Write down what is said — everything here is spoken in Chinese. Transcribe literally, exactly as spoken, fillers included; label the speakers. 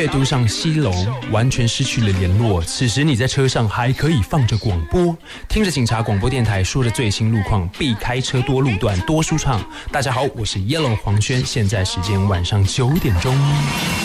Speaker 1: 阅读上西楼，完全失去了联络。此时你在车上还可以放着广播，听着警察广播电台说的最新路况，避开车多路段多舒畅。大家好，我是 Yellow 黄轩，现在时间晚上九点钟。